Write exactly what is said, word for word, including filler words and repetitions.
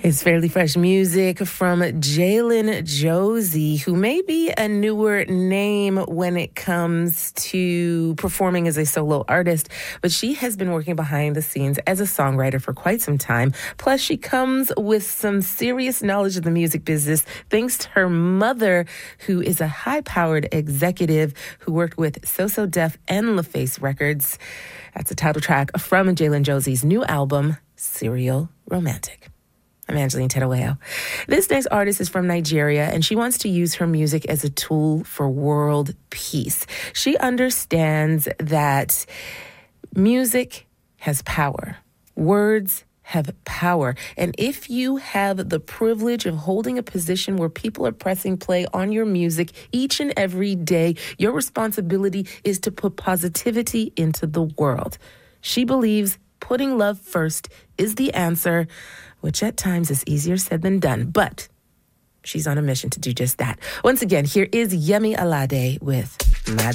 It's fairly fresh music from Jalen Josie, who may be a newer name when it comes to performing as a solo artist, but she has been working behind the scenes as a songwriter for quite some time. Plus, she comes with some serious knowledge of the music business thanks to her mother, who is a high-powered executive who worked with So So Def and LaFace Records. That's the title track from Jalen Josie's new album, Serial Romantic. I'm Angeline Tedaweo. This next artist is from Nigeria, and she wants to use her music as a tool for world peace. She understands that music has power. Words have power. And if you have the privilege of holding a position where people are pressing play on your music each and every day, your responsibility is to put positivity into the world. She believes putting love first is the answer, which at times is easier said than done. But she's on a mission to do just that. Once again, here is Yemi Alade with My